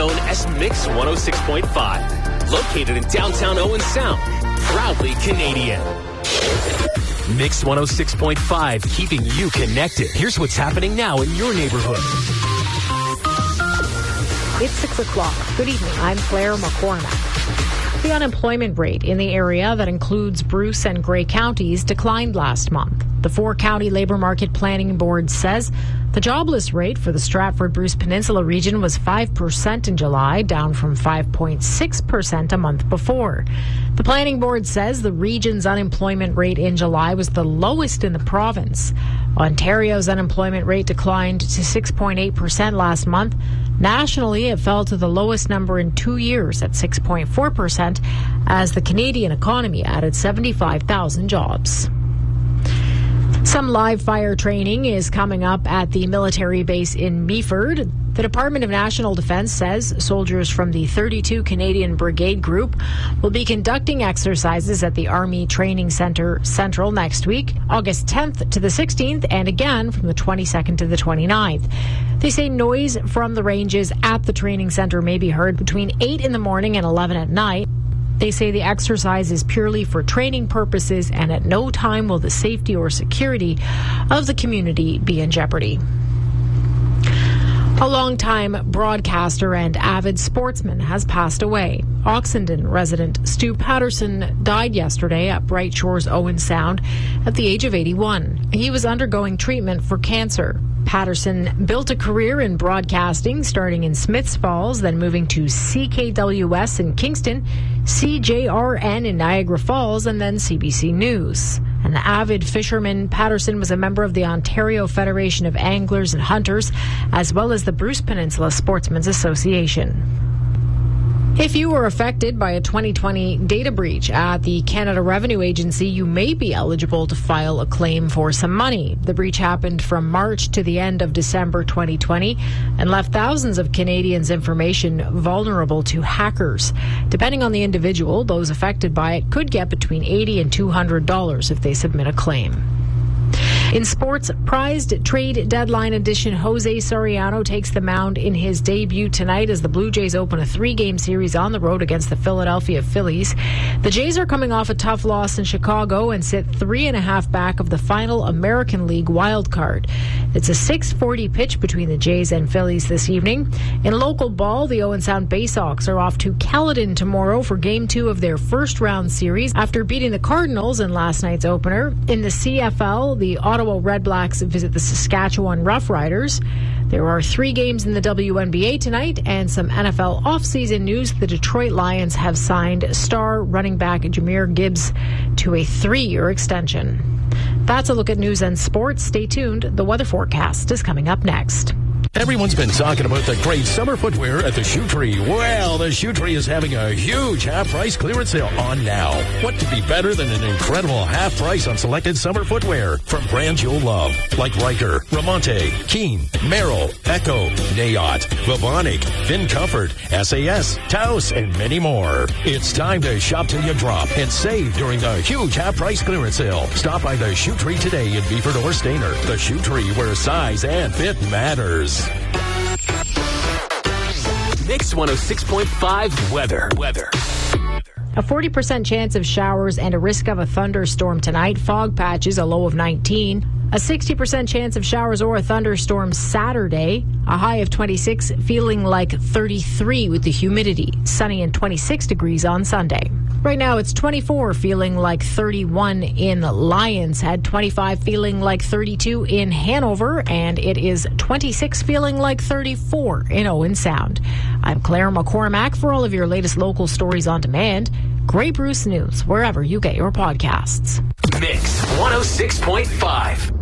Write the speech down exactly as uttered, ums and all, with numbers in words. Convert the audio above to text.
known as Mix one oh six point five. Located in downtown Owen Sound. Proudly Canadian. Mix one oh six point five, keeping you connected. Here's what's happening now in your neighborhood. It's six o'clock. Good evening. I'm Claire McCormack. The unemployment rate in the area that includes Bruce and Grey counties declined last month. The four-county Labour Market Planning Board says the jobless rate for the Stratford-Bruce Peninsula region was five percent in July, down from five point six percent a month before. The Planning Board says the region's unemployment rate in July was the lowest in the province. Ontario's unemployment rate declined to six point eight percent last month. Nationally, it fell to the lowest number in two years at six point four percent as the Canadian economy added seventy-five thousand jobs. Some live fire training is coming up at the military base in Meaford. The Department of National Defence says soldiers from the thirty-two Canadian Brigade Group will be conducting exercises at the Army Training Centre Central next week, August tenth to the sixteenth, and again from the twenty-second to the twenty-ninth. They say noise from the ranges at the training centre may be heard between eight in the morning and eleven at night. They say the exercise is purely for training purposes, and at no time will the safety or security of the community be in jeopardy. A longtime broadcaster and avid sportsman has passed away. Oxenden resident Stu Patterson died yesterday at Bright Shores, Owen Sound, at the age of eighty-one. He was undergoing treatment for cancer. Patterson built a career in broadcasting, starting in Smiths Falls, then moving to C K W S in Kingston, C J R N in Niagara Falls, and then C B C News. An avid fisherman, Patterson was a member of the Ontario Federation of Anglers and Hunters, as well as the Bruce Peninsula Sportsmen's Association. If you were affected by a twenty twenty data breach at the Canada Revenue Agency, you may be eligible to file a claim for some money. The breach happened from March to the end of December twenty twenty and left thousands of Canadians' information vulnerable to hackers. Depending on the individual, those affected by it could get between eighty dollars and two hundred dollars if they submit a claim. In sports, prized trade deadline edition Jose Soriano takes the mound in his debut tonight as the Blue Jays open a three-game series on the road against the Philadelphia Phillies. The Jays are coming off a tough loss in Chicago and sit three and a half back of the final American League wild card. It's a six forty pitch between the Jays and Phillies this evening. In local ball, the Owen Sound Baysox are off to Caledon tomorrow for game two of their first round series after beating the Cardinals in last night's opener. In the C F L, the Ottawa Red Blacks visit the Saskatchewan Roughriders. There are three games in the W N B A tonight and some N F L offseason news. The Detroit Lions have signed star running back Jahmyr Gibbs to a three-year extension. That's a look at news and sports. Stay tuned. The weather forecast is coming up next. Everyone's been talking about the great summer footwear at the Shoe Tree. Well, the Shoe Tree is having a huge half-price clearance sale on now. What could be better than an incredible half price on selected summer footwear from brands you'll love, like Riker, Ramonte, Keen, Merrill, Echo, Nayot, Vivonic, Finn Comfort, S A S, Taos, and many more. It's time to shop till you drop and save during the huge half-price clearance sale. Stop by the Shoe Tree today in Beeford or Stainer. The Shoe Tree, where size and fit matters. Mix one oh six point five weather. Weather. A forty percent chance of showers and a risk of a thunderstorm tonight. Fog patches, a low of nineteen. A sixty percent chance of showers or a thunderstorm Saturday. A high of twenty-six, feeling like thirty-three with the humidity. Sunny and twenty-six degrees on Sunday. Right now it's twenty-four, feeling like thirty-one in Lions Head, twenty-five, feeling like thirty-two in Hanover, and it is twenty-six, feeling like thirty-four in Owen Sound. I'm Claire McCormack. For all of your latest local stories on demand, Grey Bruce News, wherever you get your podcasts. Mix one oh six point five.